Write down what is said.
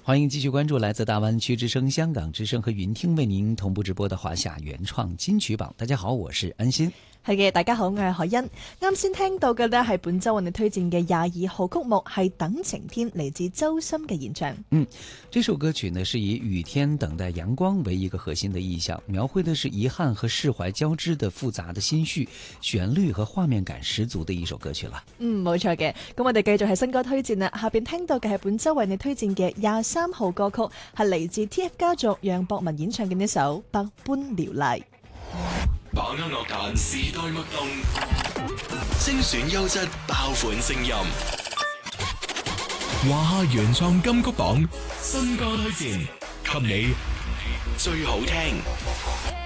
欢迎继续關注來自大灣區之聲、香港之聲和雲聽為您同步直播的華夏原創金曲榜。大家好，我是安心。 係嘅，大家好，我係海欣。啱先聽到嘅呢係本周為你推薦嘅22號曲目係《等晴天》，嚟自周深嘅演唱。 這首歌曲呢是以雨天等待陽光為一個核心的意象，描繪的是遺憾和釋懷交織的複雜的心緒，旋律和畫面感十足的一首歌曲啦。 冇錯嘅。咁我哋繼續係新歌推薦啦。下邊聽到嘅係本周為你推薦嘅23號歌曲，係嚟自 TF 家族楊博文演唱嘅呢首《百般撩麗》。 把握樂壇時代脈動，精選優質爆款聲音。華夏原創金曲榜新歌推薦，給你最好聽。